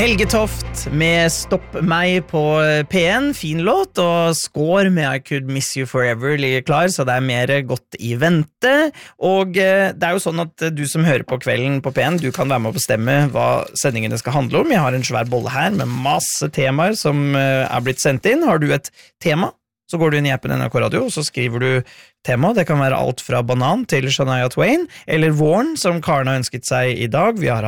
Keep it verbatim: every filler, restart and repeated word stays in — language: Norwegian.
Helge Toft med Stopp meg på P en, fin låt, og Score med I Could Miss You Forever ligger klar, så det er mer godt i vente. Og eh, det er jo sånn at du som hører på kvelden på P en, du kan være med å bestemme hva sendingene skal handle om. Jeg har en svær bolle her med masse temaer som eh, er blitt sendt inn. Har du et tema, så går du inn i appen N R K Radio, og så skriver du tema. Det kan være alt fra banan til Shania Twain, eller våren, som Karen har ønsket seg i dag. Vi har